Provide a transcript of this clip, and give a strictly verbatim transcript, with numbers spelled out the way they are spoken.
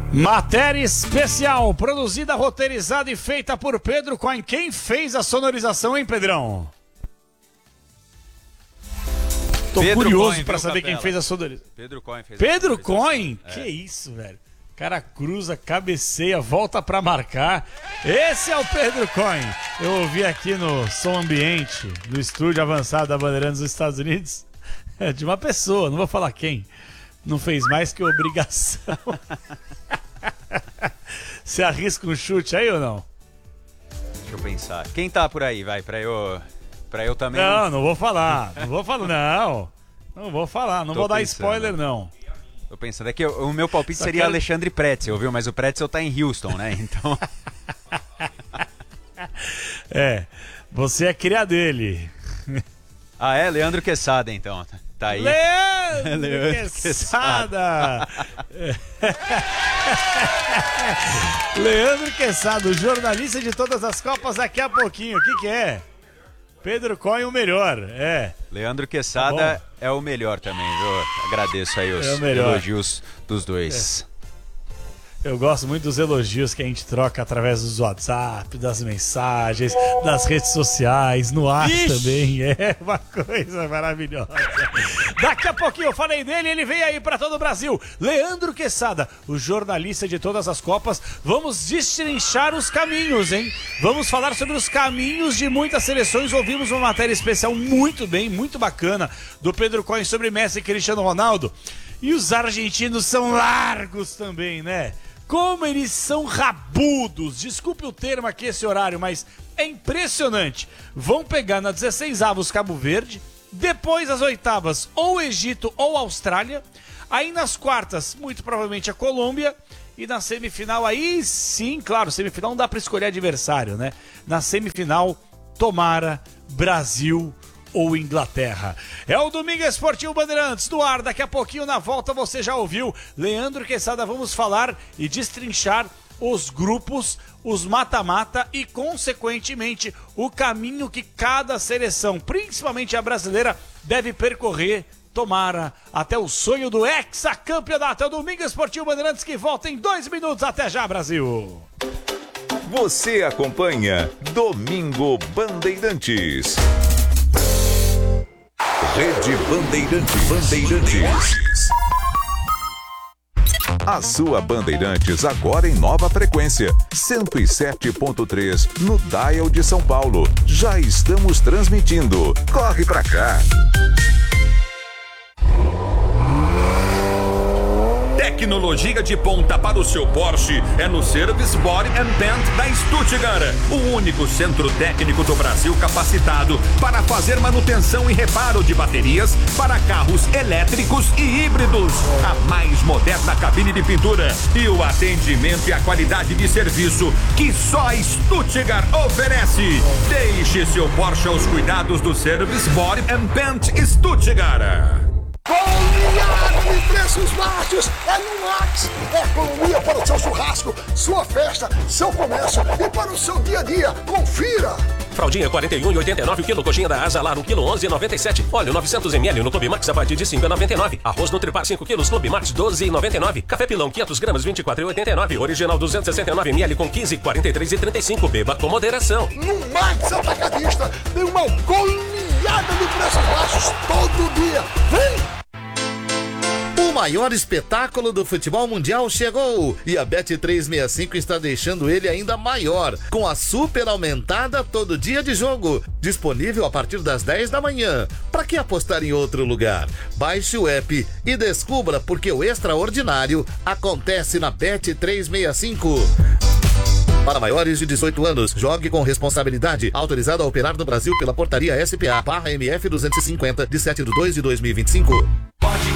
Matéria especial, produzida, roteirizada e feita por Pedro Coin. Quem fez a sonorização, hein, Pedrão? Tô Pedro curioso para saber Capela. Quem fez a sonorização. Pedro Coin fez Pedro a sonorização. Coin? É. Que isso, velho. Cara cruza, cabeceia, volta pra marcar. Esse é o Pedro Coin. Eu ouvi aqui no som ambiente, no estúdio avançado da Bandeirantes dos Estados Unidos, de uma pessoa, não vou falar quem, não fez mais que obrigação. Você arrisca um chute aí ou não? Deixa eu pensar. Quem tá por aí, vai, pra eu, pra eu também... Não, não vou falar, não vou falar, não. Não vou falar, não Tô vou dar pensando. spoiler, não. Tô pensando, é que o meu palpite Só seria quero... Alexandre Pretzel, viu? Mas o Pretzel tá em Houston, né? Então... É, você é cria dele. Ah, é? Leandro Quesada, então. Tá aí. Leandro, Leandro Quesada. Leandro Quesada, o jornalista de todas as Copas, daqui a pouquinho. O que que é? Pedro Coin, o melhor, é. Leandro Quesada tá é o melhor também, viu? Agradeço aí os é elogios dos dois. É. Eu gosto muito dos elogios que a gente troca através dos WhatsApp, das mensagens, das redes sociais, no ar Ixi. Também. É uma coisa maravilhosa. Daqui a pouquinho eu falei dele, ele vem aí para todo o Brasil. Leandro Quesada, o jornalista de todas as Copas. Vamos destrinchar os caminhos, hein? Vamos falar sobre os caminhos de muitas seleções. Ouvimos uma matéria especial muito bem, muito bacana, do Pedro Coin sobre Messi e Cristiano Ronaldo. E os argentinos são largos também, né? Como eles são rabudos, desculpe o termo aqui esse horário, mas é impressionante. Vão pegar na dezesseis avos Cabo Verde, depois as oitavas ou Egito ou Austrália, aí nas quartas muito provavelmente a Colômbia e na semifinal aí sim, claro, semifinal não dá para escolher adversário, né? Na semifinal, tomara Brasil ou Inglaterra. É o Domingo Esportivo Bandeirantes no ar. Daqui a pouquinho na volta você já ouviu Leandro Quesada. Vamos falar e destrinchar os grupos, os mata-mata e consequentemente o caminho que cada seleção, principalmente a brasileira, deve percorrer. Tomara até o sonho do hexacampeonato. É o Domingo Esportivo Bandeirantes que volta em dois minutos. Até já, Brasil. Você acompanha Domingo Bandeirantes. Rede Bandeirantes. Bandeirantes. A sua Bandeirantes agora em nova frequência, cento e sete ponto três no dial de São Paulo. Já estamos transmitindo. Corre pra cá. Tecnologia de ponta para o seu Porsche é no Service Body and Paint da Stuttgart, o único centro técnico do Brasil capacitado para fazer manutenção e reparo de baterias para carros elétricos e híbridos. A mais moderna cabine de pintura e o atendimento e a qualidade de serviço que só a Stuttgart oferece. Deixe seu Porsche aos cuidados do Service Body and Paint Stuttgart. Goleado de preços baixos é no Max. É economia para o seu churrasco, sua festa, seu comércio e para o seu dia a dia. Confira! Fraldinha quarenta e um e oitenta e nove o quilo, coxinha da Asa Lar um quilo onze e noventa e sete. Óleo novecentos mililitros no Clube Max a partir de cinco e noventa e nove. Arroz Nutripar cinco quilos, Clube Max doze e noventa e nove. Café Pilão quinhentos gramas vinte e quatro e oitenta e nove. Original duzentos e sessenta e nove mililitros com quinze, quarenta e três e trinta e cinco. Beba com moderação. No Max Atacadista tem uma goleada de preços baixos todo dia. Vem! O maior espetáculo do futebol mundial chegou e a Bet trezentos e sessenta e cinco está deixando ele ainda maior, com a super aumentada todo dia de jogo, disponível a partir das dez da manhã. Para que apostar em outro lugar? Baixe o app e descubra porque o extraordinário acontece na Bet trezentos e sessenta e cinco. Para maiores de dezoito anos, jogue com responsabilidade. Autorizado a operar no Brasil pela portaria S P A barra M F duzentos e cinquenta de sete de dois de dois mil e vinte e cinco.